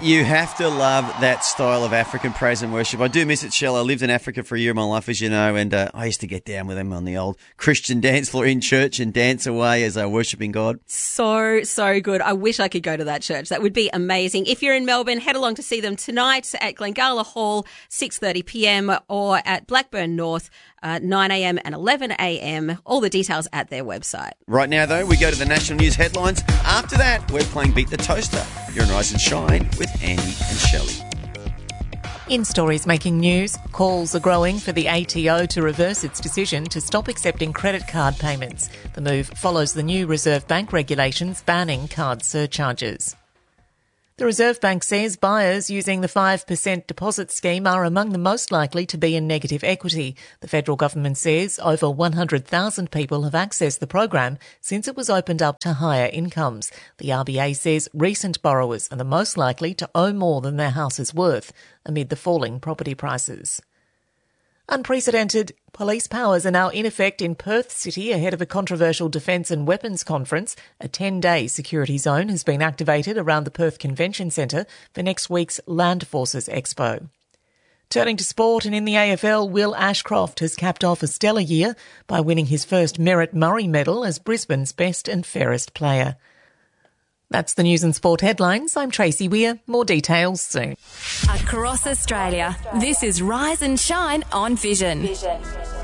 You have to love that style of African praise and worship. I do miss it, Shell. I lived in Africa for a year of my life, as you know, and I used to get down with them on the old Christian dance floor in church and dance away as they were worshipping God. So good. I wish I could go to that church. That would be amazing. If you're in Melbourne, head along to see them tonight at Glengala Hall, 6:30pm, or at Blackburn North, 9am and 11am. All the details at their website. Right now, though, we go to the national news headlines. After that, we're playing Beat the Toaster. You're on Rise and Shine with Andy and Shelley. In stories making news, calls are growing for the ATO to reverse its decision to stop accepting credit card payments. The move follows the new Reserve Bank regulations banning card surcharges. The Reserve Bank says buyers using the 5% deposit scheme are among the most likely to be in negative equity. The federal government says over 100,000 people have accessed the program since it was opened up to higher incomes. The RBA says recent borrowers are the most likely to owe more than their house is worth amid the falling property prices. Unprecedented police powers are now in effect in Perth City ahead of a controversial defence and weapons conference. A 10-day security zone has been activated around the Perth Convention Centre for next week's Land Forces Expo. Turning to sport, and in the AFL, Will Ashcroft has capped off a stellar year by winning his first Merritt Murray medal as Brisbane's best and fairest player. That's the news and sport headlines. I'm Tracy Weir. More details soon. Across Australia, this is Rise and Shine on Vision.